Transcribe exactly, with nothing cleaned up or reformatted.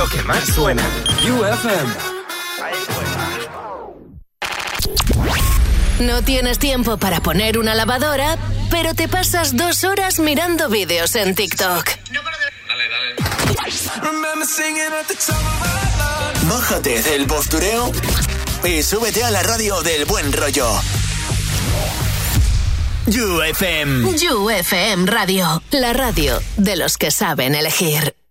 lo que más suena. U F M. No tienes tiempo para poner una lavadora, pero te pasas dos horas mirando vídeos en TikTok. No paro de... Dale, dale. Bájate del postureo y súbete a la radio del buen rollo. U F M. U F M Radio, la radio de los que saben elegir.